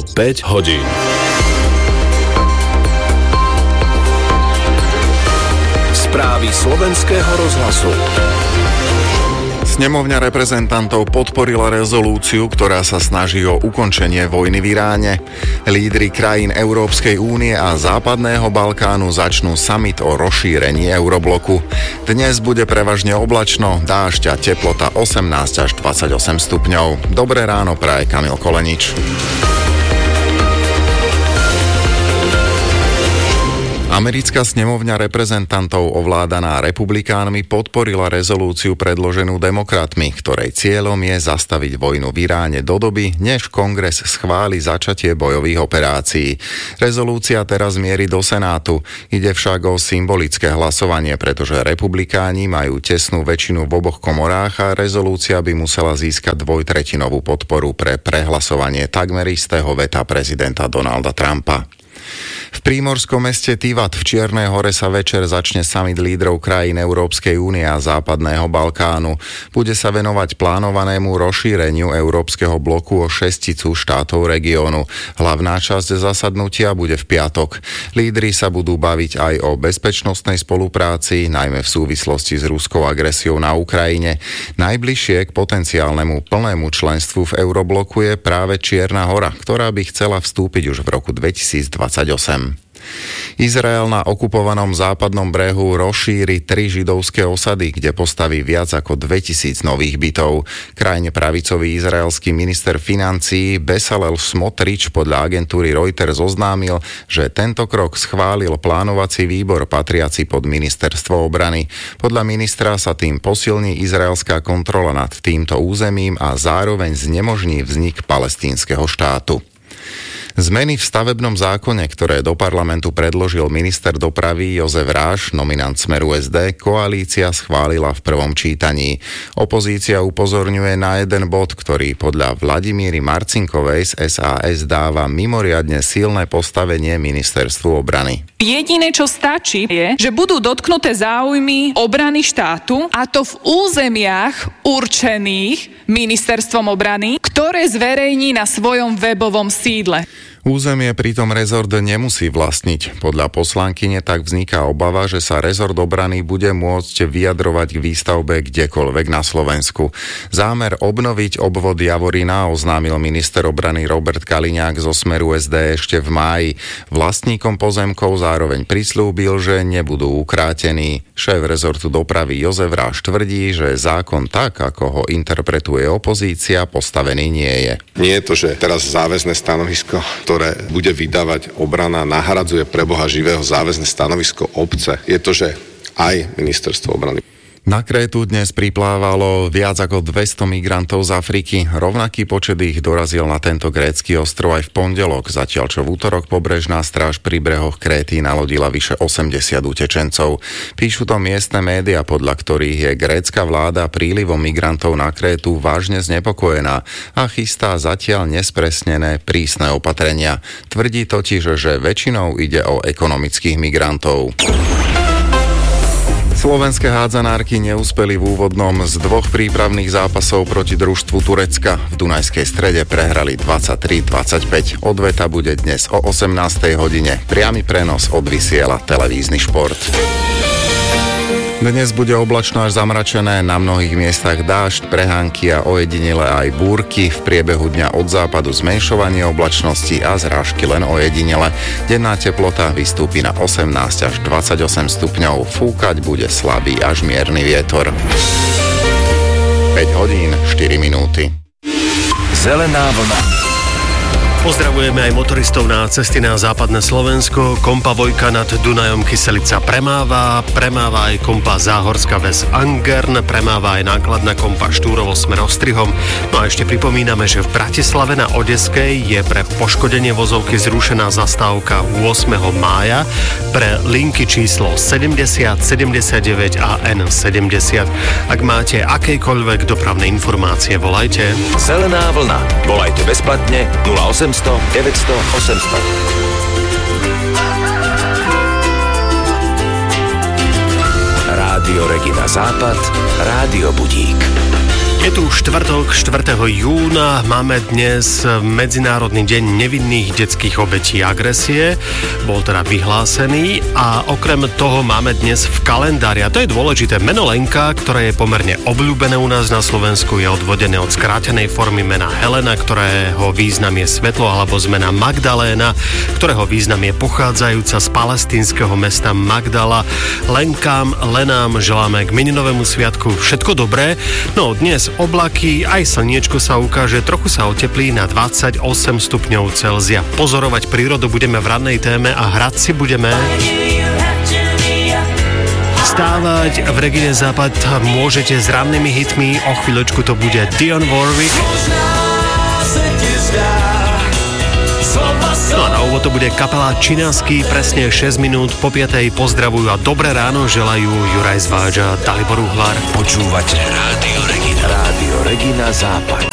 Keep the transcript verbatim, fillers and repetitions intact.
Bolo päť hodín. Správy slovenského rozhlasu. Snemovňa reprezentantov podporila rezolúciu, ktorá sa snaží o ukončenie vojny v Iráne. Lídri krajín Európskej únie a Západného Balkánu začnú summit o rozšírení eurobloku. Dnes bude prevažne oblačno, dážď a teplota osemnásť až dvadsaťosem stupňov. Dobré ráno praje Kamil Kolenič. Americká snemovňa reprezentantov ovládaná republikánmi podporila rezolúciu predloženú demokratmi, ktorej cieľom je zastaviť vojnu v Iráne do doby, než kongres schváli začatie bojových operácií. Rezolúcia teraz mierí do Senátu. Ide však o symbolické hlasovanie, pretože republikáni majú tesnú väčšinu v oboch komorách a rezolúcia by musela získať dvojtretinovú podporu pre prehlasovanie takmer istého veta prezidenta Donalda Trumpa. V prímorskom meste Tivat v Čiernej Hore sa večer začne summit lídrov krajín Európskej únie a Západného Balkánu. Bude sa venovať plánovanému rozšíreniu európskeho bloku o šesticu štátov regiónu. Hlavná časť zasadnutia bude v piatok. Lídri sa budú baviť aj o bezpečnostnej spolupráci, najmä v súvislosti s ruskou agresiou na Ukrajine. Najbližšie k potenciálnemu plnému členstvu v eurobloku je práve Čierna Hora, ktorá by chcela vstúpiť už v roku dvetisícdvadsaťosem. Izrael na okupovanom západnom brehu rozšíri tri židovské osady, kde postaví viac ako dvetisíc nových bytov. Krajne pravicový izraelský minister financií Bezalel Smotrič podľa agentúry Reuters oznámil, že tento krok schválil plánovací výbor patriaci pod ministerstvo obrany. Podľa ministra sa tým posilní izraelská kontrola nad týmto územím a zároveň znemožní vznik palestínskeho štátu. Zmeny v stavebnom zákone, ktoré do parlamentu predložil minister dopravy Jozef Ráš, nominant Smeru es dé, koalícia schválila v prvom čítaní. Opozícia upozorňuje na jeden bod, ktorý podľa Vladimíry Marcinkovej z es a es dáva mimoriadne silné postavenie ministerstvu obrany. Jediné, čo stačí, je, že budú dotknuté záujmy obrany štátu, a to v územiach určených ministerstvom obrany, ktoré zverejní na svojom webovom sídle. Územie pritom rezort nemusí vlastniť. Podľa poslankyne tak vzniká obava, že sa rezort obrany bude môcť vyjadrovať k výstavbe kdekoľvek na Slovensku. Zámer obnoviť obvod Javorina oznámil minister obrany Robert Kaliňák zo Smeru es dé ešte v máji. Vlastníkom pozemkov zároveň prisľúbil, že nebudú ukrátení. Šéf rezortu dopravy Jozef Ráš tvrdí, že zákon tak, ako ho interpretuje opozícia, postavený nie je. Nie je to, že teraz záväzné stanovisko, ktoré bude vydávať obrana, nahradzuje pre Boha živého záväzné stanovisko obce. Je to, že aj ministerstvo obrany. Na Krétu dnes priplávalo viac ako dvesto migrantov z Afriky. Rovnaký počet ich dorazil na tento grécky ostrov aj v pondelok, zatiaľ čo v útorok pobrežná stráž pri brehoch Kréty nalodila vyše osemdesiat utečencov. Píšu to miestne médiá, podľa ktorých je grécka vláda prílivom migrantov na Krétu vážne znepokojená a chystá zatiaľ nespresnené prísne opatrenia. Tvrdí totiž, že väčšinou ide o ekonomických migrantov. Slovenské hádzanárky neúspeli v úvodnom z dvoch prípravných zápasov proti družstvu Turecka. V Dunajskej Strede prehrali dvadsaťtri dvadsaťpäť. Odveta bude dnes o osemnástej hodine. Priamy prenos odvysiela televízny šport. Dnes bude oblačno až zamračené, na mnohých miestach dážď, prehánky a ojedinele aj búrky. V priebehu dňa od západu zmenšovanie oblačnosti a zrážky len ojedinele. Denná teplota vystúpi na osemnásť až dvadsaťosem stupňov. Fúkať bude slabý až mierny vietor. päť hodín štyri minúty. Zelená vlna. Pozdravujeme aj motoristov na cesty na západné Slovensko. Kompa Vojka nad Dunajom Kyselica premáva, premáva aj kompa Záhorská Ves Angern, premáva aj nákladná kompa Štúrovo smer Ostrihom. No a ešte pripomíname, že v Bratislave na Odeskej je pre poškodenie vozovky zrušená zastávka ôsmeho mája pre linky číslo sedemdesiat, sedemdesiatdeväť a en sedemdesiat. Ak máte akejkoľvek dopravné informácie, volajte. Zelená vlna. Volajte bezplatne nula osem nula nula deväť nula nula osem nula nula. Rádio Regina Západ, Rádio Budík. Je tu štvrtok, štvrtého júna, máme dnes Medzinárodný deň nevinných detských obetí agresie, bol teda vyhlásený a okrem toho máme dnes v kalendári, a to je dôležité, meno Lenka, ktoré je pomerne obľúbené u nás na Slovensku, je odvodené od skrátenej formy mena Helena, ktorého význam je svetlo, alebo z mena Magdaléna, ktorého význam je pochádzajúca z palestínskeho mesta Magdala. Lenkám, Lenám želáme k meninovému sviatku všetko dobré. No dnes oblaky, aj slniečko sa ukáže, trochu sa oteplí na dvadsaťosem stupňov Celzia. Pozorovať prírodu budeme v rannej téme a hrať si budeme. Stávať v Regine Západ môžete s rannými hitmi, o chvíľočku to bude Dionne Warwick. No a na úvod to bude kapela Činasky, presne šesť minút po piatej pozdravujú a dobré ráno želajú Juraj Zváč a Dalibor Uhlar. Počúvate Rádio Regina. Rádio Regina Západ.